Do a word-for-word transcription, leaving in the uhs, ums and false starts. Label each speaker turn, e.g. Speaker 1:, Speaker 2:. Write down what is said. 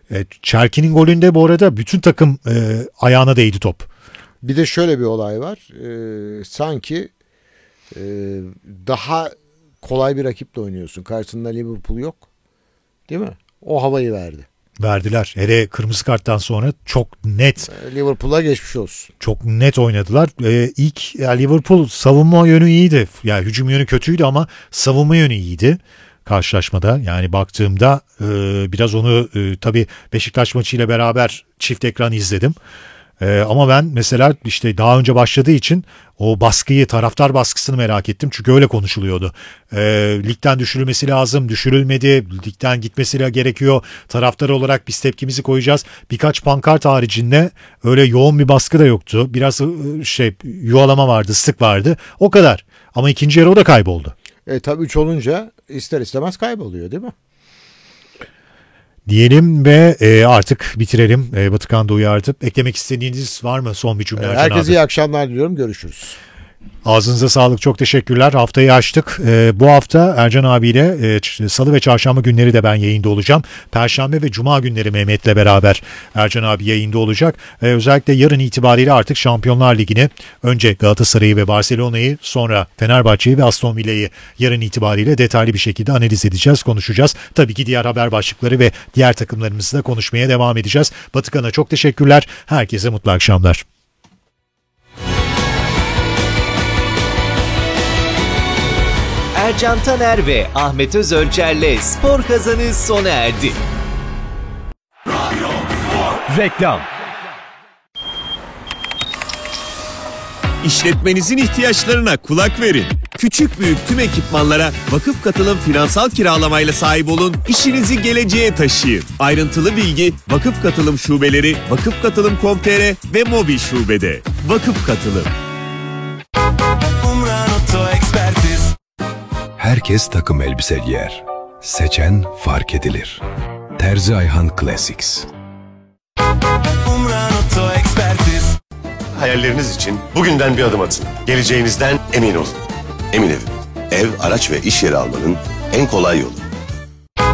Speaker 1: E, Çerki'nin golünde bu arada bütün takım e, ayağına değdi top.
Speaker 2: Bir de şöyle bir olay var. Ee, sanki e, daha kolay bir rakiple oynuyorsun. Karşısında Liverpool yok. Değil mi? O havayı verdi.
Speaker 1: Verdiler. Hele kırmızı karttan sonra çok net.
Speaker 2: Liverpool'a geçmiş olsun.
Speaker 1: Çok net oynadılar. Ee, ilk yani Liverpool savunma yönü iyiydi. Yani hücum yönü kötüydü ama savunma yönü iyiydi karşılaşmada. Yani baktığımda e, biraz onu e, tabii Beşiktaş maçıyla beraber çift ekran izledim. Ee, ama ben mesela işte daha önce başladığı için o baskıyı, taraftar baskısını merak ettim. Çünkü öyle konuşuluyordu. Ee, ligden düşürülmesi lazım, düşürülmedi. Ligden gitmesi gerekiyor. Taraftar olarak biz tepkimizi koyacağız. Birkaç pankart haricinde öyle yoğun bir baskı da yoktu. Biraz şey yuvalama vardı, sık vardı. O kadar. Ama ikinci yarı o da kayboldu.
Speaker 2: E tabii üç olunca ister istemez kayboluyor değil mi?
Speaker 1: Diyelim ve e, artık bitirelim. E, Batıkan da uyardı. Eklemek istediğiniz var mı son bir cümle?
Speaker 2: Herkese iyi akşamlar diliyorum. Görüşürüz.
Speaker 1: Ağzınıza sağlık. Çok teşekkürler. Haftayı açtık. Ee, bu hafta Ercan abiyle e, salı ve çarşamba günleri de ben yayında olacağım. Perşembe ve cuma günleri Mehmet'le beraber Ercan abi yayında olacak. Ee, özellikle yarın itibariyle artık Şampiyonlar Ligi'ni önce Galatasaray'ı ve Barcelona'yı sonra Fenerbahçe'yi ve Aston Villa'yı yarın itibariyle detaylı bir şekilde analiz edeceğiz, konuşacağız. Tabii ki diğer haber başlıkları ve diğer takımlarımızı da konuşmaya devam edeceğiz. Batıkan'a çok teşekkürler. Herkese mutlu akşamlar.
Speaker 3: Ercan Taner ve Ahmet Özölçer'le Spor Kazanı sona erdi.
Speaker 4: Reklam. İşletmenizin ihtiyaçlarına kulak verin. Küçük büyük tüm ekipmanlara Vakıf Katılım finansal kiralamayla sahip olun, işinizi geleceğe taşıyın. Ayrıntılı bilgi Vakıf Katılım şubeleri, vakıf katılım nokta com nokta tr ve mobil şubede. Vakıf Katılım.
Speaker 5: Herkes takım elbise giyer. Seçen fark edilir. Terzi Ayhan Classics.
Speaker 6: Hayalleriniz için bugünden bir adım atın. Geleceğinizden emin olun. Emin Ev. Ev, araç ve iş yeri almanın en kolay yolu.